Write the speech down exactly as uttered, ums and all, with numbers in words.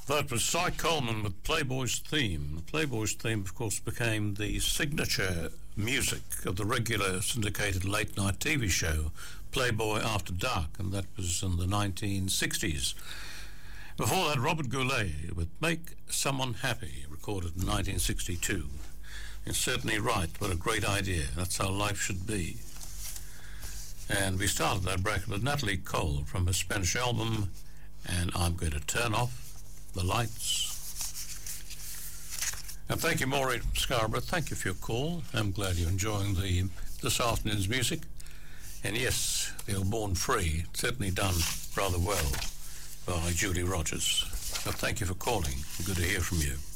That was Cy Coleman with Playboy's Theme. The Playboy's Theme, of course, became the signature music of the regular syndicated late-night T V show Playboy After Dark, and that was in the nineteen sixties. Before that, Robert Goulet with Make Someone Happy, recorded in nineteen sixty-two. It's certainly right. What a great idea. That's how life should be. And we started that bracket with Natalie Cole from her Spanish album, and I'm Going to Turn Off the Lights. And thank you, Maureen from Scarborough. Thank you for your call. I'm glad you're enjoying the this afternoon's music. And yes, the old Born Free, certainly done rather well by Julie Rogers. So thank you for calling. Good to hear from you.